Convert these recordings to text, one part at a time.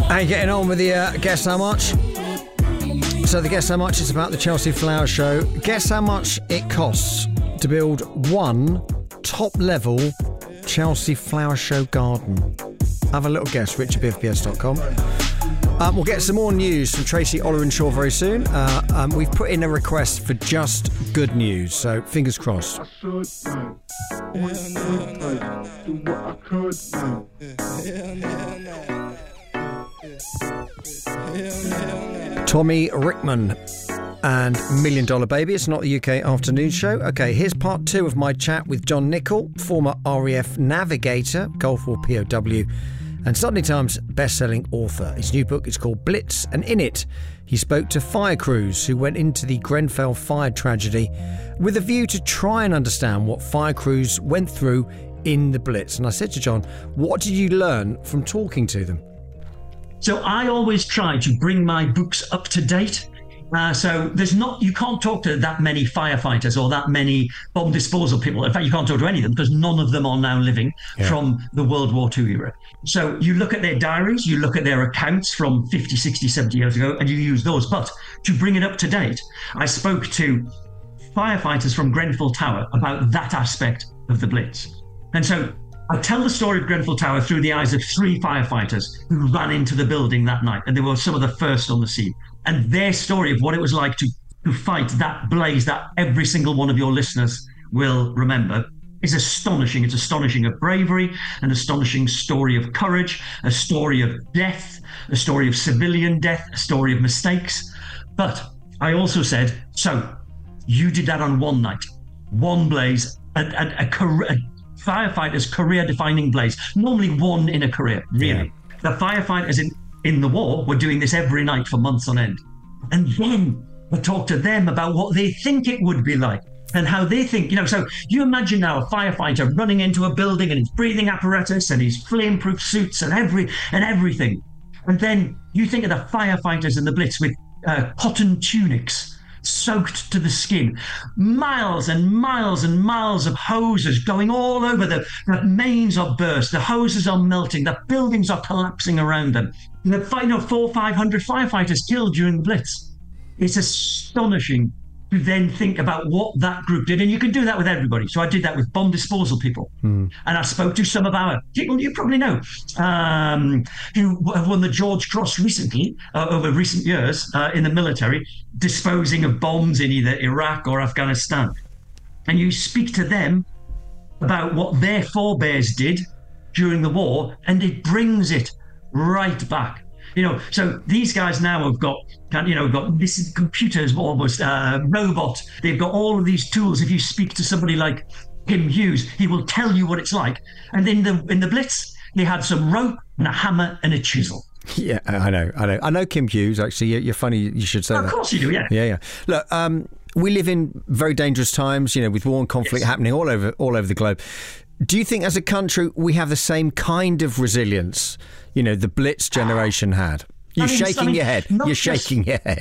How you getting on with the Guess How Much? So the Guess How Much is about the Chelsea Flower Show. Guess how much it costs to build one top-level Chelsea Flower Show garden. Have a little guess, richardbfbs.com. We'll get some more news from Tracy Ollerenshaw very soon. We've put in a request for just good news, so fingers crossed. Tommy Rickman and $1 Million Baby. It's not the UK afternoon show. Okay, here's part 2 of my chat with John Nichol, former RAF navigator, Gulf War POW, and Sunday Times best-selling author. His new book is called Blitz, and in it he spoke to fire crews who went into the Grenfell fire tragedy with a view to try and understand what fire crews went through in the Blitz. And I said to John, what did you learn from talking to them? So I always try to bring my books up to date. So you can't talk to that many firefighters or that many bomb disposal people. In fact, you can't talk to any of them because none of them are now living from the World War II era. So you look at their diaries, you look at their accounts from 50, 60, 70 years ago, and you use those. But to bring it up to date, I spoke to firefighters from Grenfell Tower about that aspect of the Blitz. And so I tell the story of Grenfell Tower through the eyes of 3 firefighters who ran into the building that night, and they were some of the first on the scene. And their story of what it was like to fight that blaze that every single one of your listeners will remember is astonishing. It's astonishing of bravery, an astonishing story of courage, a story of death, a story of civilian death, a story of mistakes. But I also said, so you did that on one night, one blaze, a firefighter's career-defining blaze, normally one in a career, really. Yeah. The firefighters in the war were doing this every night for months on end. And then I talked to them about what they think it would be like and how they think, so you imagine now a firefighter running into a building and his breathing apparatus and his flame-proof suits and everything. And then you think of the firefighters in the Blitz with cotton tunics, soaked to the skin, miles and miles and miles of hoses going all over the mains are burst, the hoses are melting, the buildings are collapsing around them. 400-500 firefighters killed during the Blitz. It's astonishing to then think about what that group did, and you can do that with everybody. So I did that with bomb disposal people, and I spoke to some of our people you probably know who have won the George Cross recently, over recent years in the military, disposing of bombs in either Iraq or Afghanistan. And you speak to them about what their forebears did during the war, and it brings it right back. So these guys now have got this is computers, almost robot. They've got all of these tools. If you speak to somebody like Kim Hughes, he will tell you what it's like. And in the Blitz, they had some rope and a hammer and a chisel. Yeah, I know Kim Hughes. Actually, you're funny. You should say that. Of course you do. Yeah. Yeah. Look, we live in very dangerous times. With war and conflict happening all over the globe. Do you think, as a country, we have the same kind of resilience, the Blitz generation had? You're shaking your head. Not just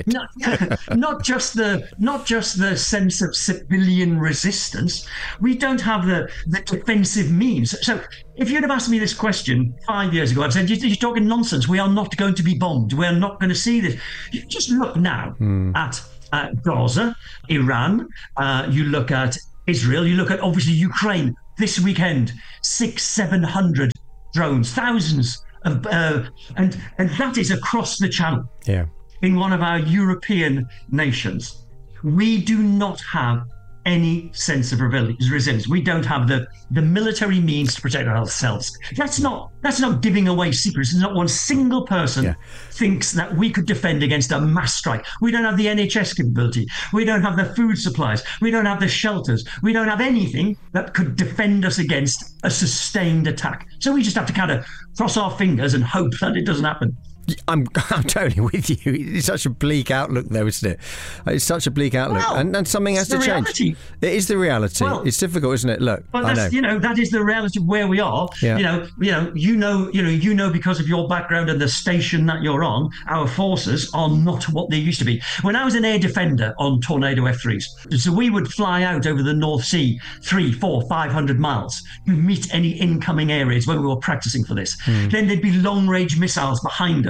the sense of civilian resistance. We don't have the defensive means. So if you'd have asked me this question 5 years ago, I'd said, you're talking nonsense. We are not going to be bombed. We are not going to see this. You just look now at Gaza, Iran. You look at Israel. You look at, obviously, Ukraine. This weekend, 600-700 drones, thousands of, and that is across the channel. Yeah. In one of our European nations, we do not have any sense of resilience. We don't have the military means to protect ourselves. That's not giving away secrets. Not one single person thinks that we could defend against a mass strike. We don't have the NHS capability. We don't have the food supplies. We don't have the shelters. We don't have anything that could defend us against a sustained attack. So we just have to kind of cross our fingers and hope that it doesn't happen. I'm totally with you. It's such a bleak outlook, though, isn't it? It's such a bleak outlook, and something has to change. It is the reality. Well, it's difficult, isn't it? Look, but that is the reality of where we are. Yeah. You know, because of your background and the station that you're on, our forces are not what they used to be. When I was an air defender on Tornado F3s, so we would fly out over the North Sea 300, 400, 500 miles to meet any incoming areas when we were practicing for this. Then there'd be long-range missiles behind us.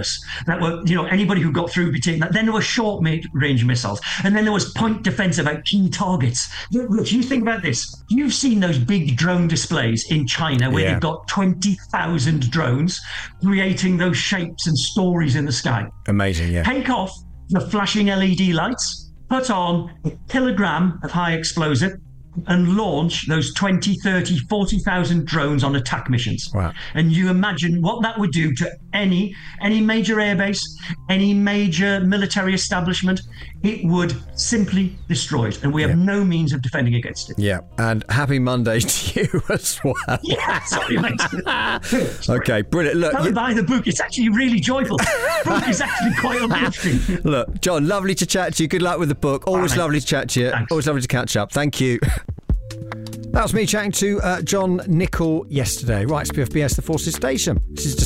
Taurus that were, anybody who got through would be taken. Then there were short-range missiles. And then there was point defense about key targets. Look, you think about this. You've seen those big drone displays in China where they've got 20,000 drones creating those shapes and stories in the sky. Amazing, yeah. Take off the flashing LED lights, put on a kilogram of high explosive, and launch those 20, 30, 40,000 drones on attack missions. Wow. And you imagine what that would do to any major airbase, any major military establishment. It would simply destroy it. And we have no means of defending against it. Yeah. And happy Monday to you as well. Yeah, sorry, mate. Okay, brilliant. Look, Don't buy the book. It's actually really joyful. The book is actually quite uplifting. Look, John, lovely to chat to you. Good luck with the book. Always lovely to chat to you. Thanks. Always lovely to catch up. Thank you. That was me chatting to John Nichol yesterday. Right, BFBS, the Forces Station. This is